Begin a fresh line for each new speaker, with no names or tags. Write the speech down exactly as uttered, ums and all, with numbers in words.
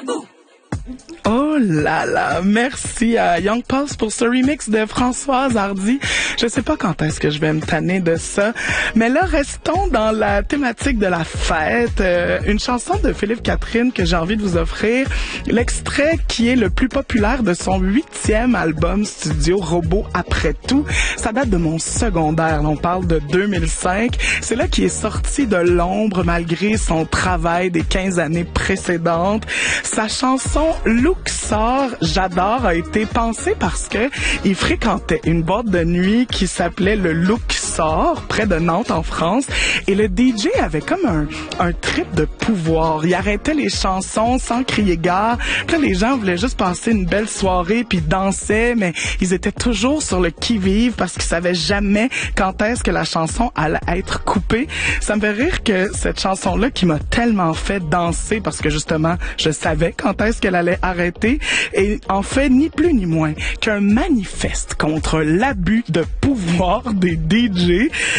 debout.
Oh là là, merci à Young Pulse pour ce remix de Françoise Hardy. Je sais pas quand est-ce que je vais me tanner de ça, mais là, restons dans la thématique de la fête. Euh, une chanson de Philippe Catherine que j'ai envie de vous offrir. L'extrait qui est le plus populaire de son huitième album studio, Robot après tout. Ça date de mon secondaire, on parle de deux mille cinq. C'est là qu'il est sorti de l'ombre malgré son travail des quinze années précédentes. Sa chanson Luxor, j'adore, a été pensée parce que il fréquentait une boîte de nuit qui s'appelait le Luxor, près de Nantes en France, et le D J avait comme un, un trip de pouvoir. Il arrêtait les chansons sans crier gare. Puis là, les gens voulaient juste passer une belle soirée puis dansaient, mais ils étaient toujours sur le qui-vive parce qu'ils savaient jamais quand est-ce que la chanson allait être coupée. Ça me fait rire que cette chanson-là qui m'a tellement fait danser parce que justement, je savais quand est-ce qu'elle allait arrêter, et en fait ni plus ni moins qu'un manifeste contre l'abus de pouvoir des D J.